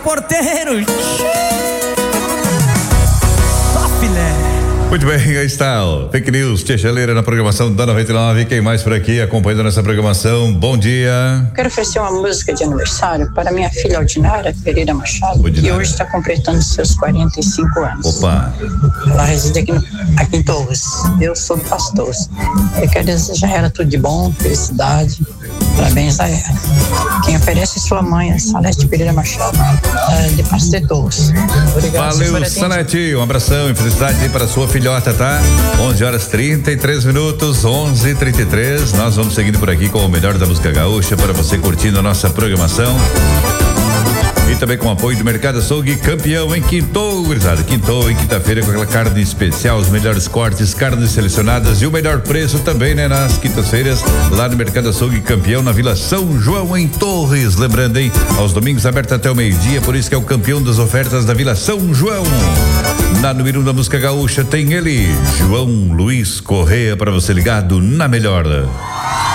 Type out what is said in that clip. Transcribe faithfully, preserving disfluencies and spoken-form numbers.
porteiro. Top, né? Muito bem, aí está o Fake News, Tia Chaleira na programação da noventa e nove. Quem mais por aqui acompanhando nossa programação? Bom dia. Quero oferecer uma música de aniversário para minha filha Ordinara Pereira Machado, Ordinara, que hoje está completando seus quarenta e cinco anos. Opa. Ela reside aqui, no, aqui em Torres. Eu sou do Pastor. Eu quero desejar a ela tudo de bom, felicidade. Parabéns a ela. Quem oferece é sua mãe, a Salete Pereira Machado, de Pastor de Torres. Obrigado. Valeu, Salete. Um abração e felicidade aí para a sua filhota, tá? onze horas trinta e três minutos, onze e trinta e três. Nós vamos seguindo por aqui com o melhor da música gaúcha para você curtindo a nossa programação. E também com o apoio do Mercado Açougue Campeão em Quintou, gurizada. Quintou em quinta-feira com aquela carne especial, os melhores cortes, carnes selecionadas e o melhor preço também, né? Nas quintas-feiras, lá no Mercado Açougue Campeão, na Vila São João, em Torres. Lembrando, hein? Aos domingos aberto até o meio-dia, por isso que é o campeão das ofertas da Vila São João. Na número um da música gaúcha tem ele, João Luiz Correia, para você ligado na melhor.